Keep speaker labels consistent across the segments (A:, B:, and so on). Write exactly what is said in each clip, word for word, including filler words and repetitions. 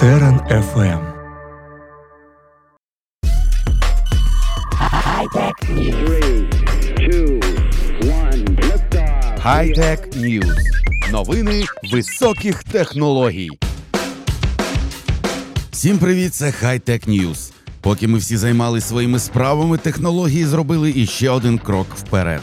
A: Терен еф ем.
B: Хай-Тек Ньюз. Новини високих технологій. Всім привіт, це Хай-Тек Ньюз. Поки ми всі займалися своїми справами, технології зробили іще один крок вперед.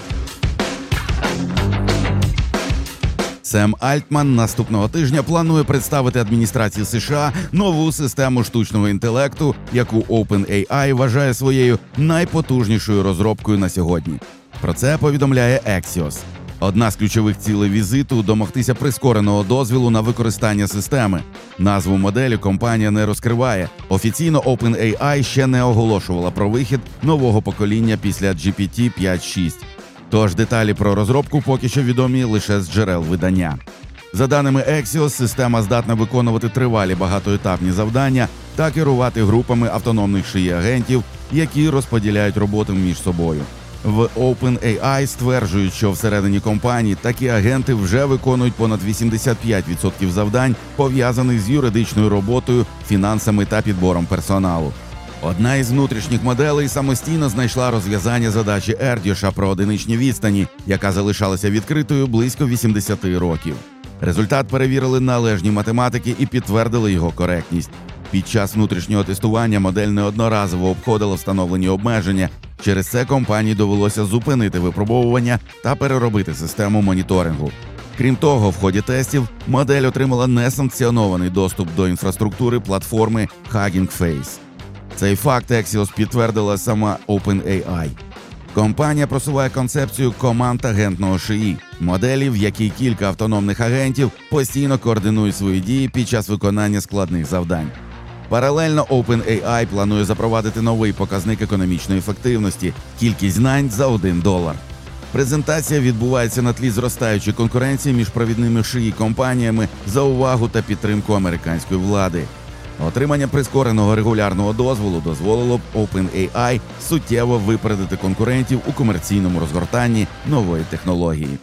B: Сем Альтман наступного тижня планує представити адміністрації США нову систему штучного інтелекту, яку OpenAI вважає своєю найпотужнішою розробкою на сьогодні. Про це повідомляє Axios. Одна з ключових цілей візиту – домогтися прискореного дозволу на використання системи. Назву моделі компанія не розкриває. Офіційно OpenAI ще не оголошувала про вихід нового покоління після джі пі ті п'ять шість. Тож деталі про розробку поки що відомі лише з джерел видання. За даними Axios, система здатна виконувати тривалі багатоетапні завдання та керувати групами автономних шиї-агентів, які розподіляють роботу між собою. В OpenAI стверджують, що всередині компанії такі агенти вже виконують понад вісімдесят п'ять відсотків завдань, пов'язаних з юридичною роботою, фінансами та підбором персоналу. Одна із внутрішніх моделей самостійно знайшла розв'язання задачі Ердьоша про одиничні відстані, яка залишалася відкритою близько вісімдесят років. Результат перевірили належні математики і підтвердили його коректність. Під час внутрішнього тестування модель неодноразово обходила встановлені обмеження. Через це компанії довелося зупинити випробовування та переробити систему моніторингу. Крім того, в ході тестів модель отримала несанкціонований доступ до інфраструктури платформи Hugging Face. Цей факт Axios підтвердила сама OpenAI. Компанія просуває концепцію команд агентного шиї, моделі, в якій кілька автономних агентів постійно координують свої дії під час виконання складних завдань. Паралельно OpenAI планує запровадити новий показник економічної ефективності – кількість знань за один долар. Презентація відбувається на тлі зростаючої конкуренції між провідними шиї компаніями за увагу та підтримку американської влади. Отримання прискореного регулярного дозволу дозволило б OpenAI суттєво випередити конкурентів у комерційному розгортанні нової технології.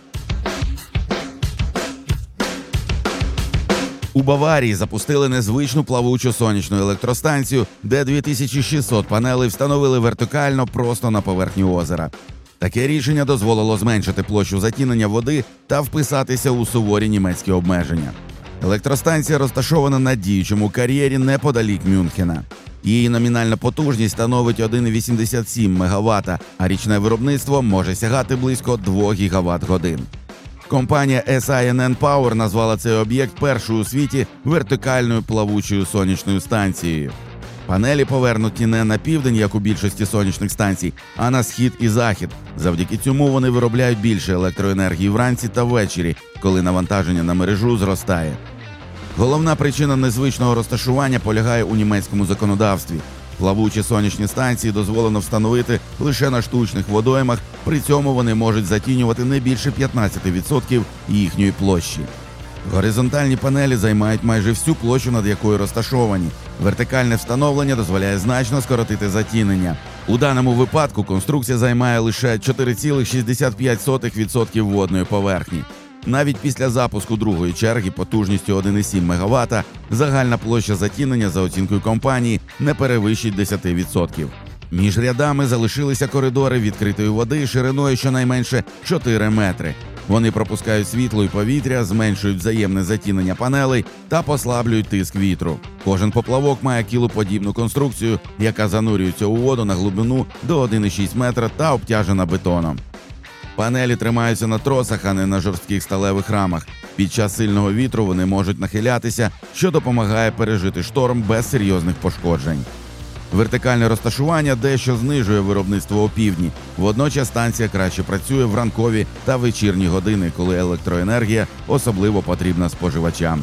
B: У Баварії запустили незвичну плавучу сонячну електростанцію, де дві тисячі шістсот панелей встановили вертикально просто на поверхні озера. Таке рішення дозволило зменшити площу затінення води та вписатися у суворі німецькі обмеження. Електростанція розташована на діючому кар'єрі неподалік Мюнхена. Її номінальна потужність становить один цілих вісімдесят сім мегаватт, а річне виробництво може сягати близько два гігават-годин. Компанія ес ай ен ен Power назвала цей об'єкт першою у світі вертикальною плавучою сонячною станцією. Панелі повернуті не на південь, як у більшості сонячних станцій, а на схід і захід. Завдяки цьому вони виробляють більше електроенергії вранці та ввечері, коли навантаження на мережу зростає. Головна причина незвичного розташування полягає у німецькому законодавстві. Плавучі сонячні станції дозволено встановити лише на штучних водоймах, при цьому вони можуть затінювати не більше п'ятнадцять відсотків їхньої площі. Горизонтальні панелі займають майже всю площу, над якою розташовані. Вертикальне встановлення дозволяє значно скоротити затінення. У даному випадку конструкція займає лише чотири цілих шістдесят п'ять сотих відсотка водної поверхні. Навіть після запуску другої черги потужністю один цілих сім мегаватт загальна площа затінення за оцінкою компанії не перевищить десять відсотків. Між рядами залишилися коридори відкритої води шириною щонайменше чотири метри. Вони пропускають світло і повітря, зменшують взаємне затінення панелей та послаблюють тиск вітру. Кожен поплавок має кілоподібну конструкцію, яка занурюється у воду на глибину до один цілих шість метра та обтяжена бетоном. Панелі тримаються на тросах, а не на жорстких сталевих рамах. Під час сильного вітру вони можуть нахилятися, що допомагає пережити шторм без серйозних пошкоджень. Вертикальне розташування дещо знижує виробництво опівдні. Водночас станція краще працює в ранкові та вечірні години, коли електроенергія особливо потрібна споживачам.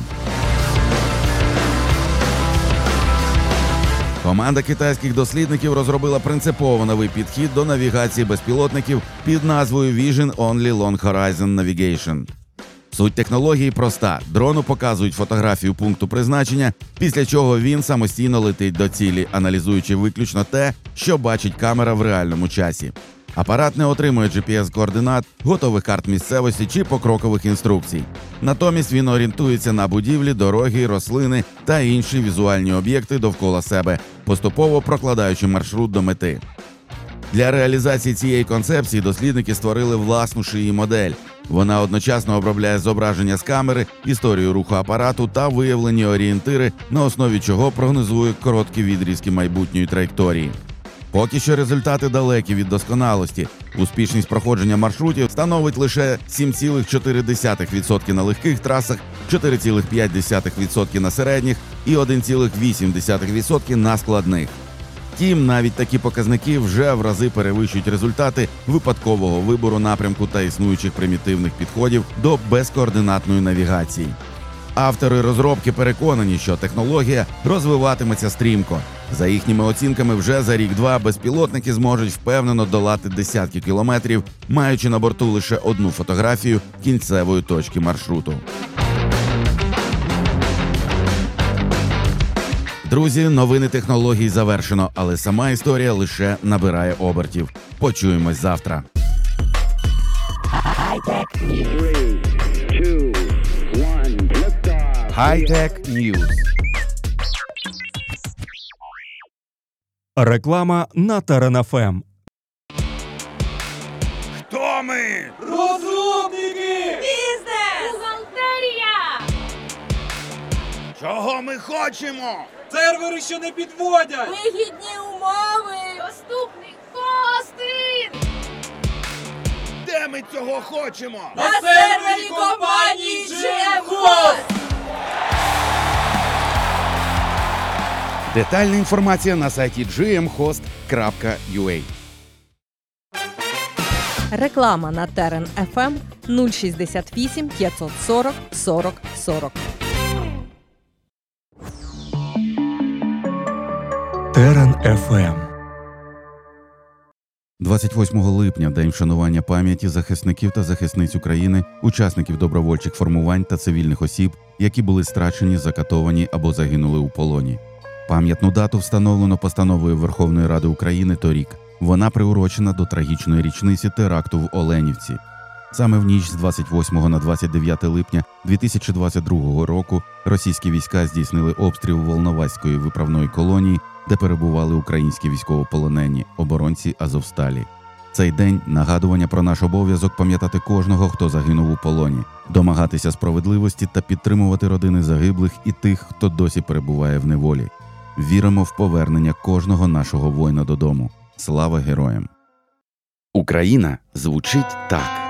B: Команда китайських дослідників розробила принципово новий підхід до навігації безпілотників під назвою Vision Only Long Horizon Navigation. Суть технології проста. Дрону показують фотографію пункту призначення, після чого він самостійно летить до цілі, аналізуючи виключно те, що бачить камера в реальному часі. Апарат не отримує джі пі ес-координат, готових карт місцевості чи покрокових інструкцій. Натомість він орієнтується на будівлі, дороги, рослини та інші візуальні об'єкти довкола себе, поступово прокладаючи маршрут до мети. Для реалізації цієї концепції дослідники створили власну шиї модель. Вона одночасно обробляє зображення з камери, історію руху апарату та виявлені орієнтири, на основі чого прогнозує короткі відрізки майбутньої траєкторії. Поки що результати далекі від досконалості. Успішність проходження маршрутів становить лише сім цілих чотири десятих відсотка на легких трасах, чотири цілих п'ять десятих відсотка на середніх і один цілих вісім десятих відсотка на складних. Втім, навіть такі показники вже в рази перевищують результати випадкового вибору напрямку та існуючих примітивних підходів до безкоординатної навігації. Автори розробки переконані, що технологія розвиватиметься стрімко. За їхніми оцінками, вже за рік-два безпілотники зможуть впевнено долати десятки кілометрів, маючи на борту лише одну фотографію кінцевої точки маршруту. Друзі, новини технологій завершено, але сама історія лише набирає обертів. Почуємось завтра.
A: Хай-Тек Ньюз. Реклама на Терен еф ем.
B: Хто ми?
C: Розробники!
D: Бізнес! Бухгалтерія!
B: Чого ми хочемо?
C: Сервери, що не підводять!
D: Вигідні умови! Доступний хостинг!
B: Де ми цього хочемо?
C: На сервері компанії джі ем Host!
B: Детальна інформація на сайті джі ем хост крапка ю а.
E: Реклама на Терен еф ем нуль шістдесят вісім п'ятсот сорок сорок сорок.
A: Терен еф ем.
B: двадцять восьмого липня – День вшанування пам'яті захисників та захисниць України, учасників добровольчих формувань та цивільних осіб, які були страчені, закатовані або загинули у полоні. Пам'ятну дату встановлено постановою Верховної Ради України торік. Вона приурочена до трагічної річниці теракту в Оленівці. Саме в ніч з двадцять восьмого на двадцять дев'яте липня дві тисячі двадцять другого року російські війська здійснили обстріл Волноваської виправної колонії, де перебували українські військовополонені, оборонці Азовсталі. Цей день – нагадування про наш обов'язок пам'ятати кожного, хто загинув у полоні, домагатися справедливості та підтримувати родини загиблих і тих, хто досі перебуває в неволі. Віримо в повернення кожного нашого воїна додому. Слава героям! Україна звучить так.